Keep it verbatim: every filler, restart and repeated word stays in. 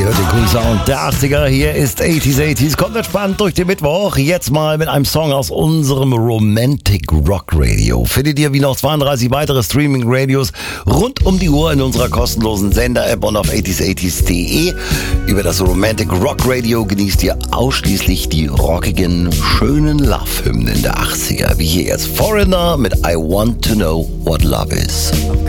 hört den coolen Sound der achtziger. Hier ist achtziger achtziger. Kommt entspannt durch den Mittwoch. Jetzt mal mit einem Song aus unserem Romantic Rock Radio. Findet ihr wie noch zweiunddreißig weitere Streaming-Radios rund um die Uhr in unserer kostenlosen Sender-App und auf achtziger achtziger punkt de. Über das Romantic Rock Radio genießt ihr ausschließlich die rockigen, schönen Love-Hymnen der achtziger. Wie hier jetzt Foreigner mit I Want to Know What Love Is.